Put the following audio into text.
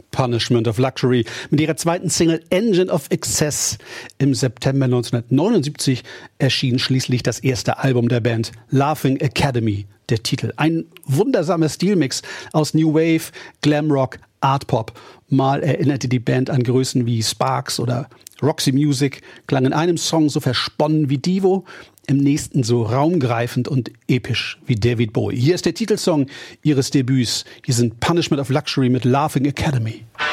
Punishment of Luxury mit ihrer zweiten Single Engine of Excess. Im September 1979 erschien schließlich das erste Album der Band, Laughing Academy, der Titel. Ein wundersamer Stilmix aus New Wave, Glamrock, Art Pop. Mal erinnerte die Band an Größen wie Sparks oder Roxy Music, klang in einem Song so versponnen wie Divo, im nächsten so raumgreifend und episch wie David Bowie. Hier ist der Titelsong ihres Debüts. Hier sind Punishment of Luxury mit Laughing Academy.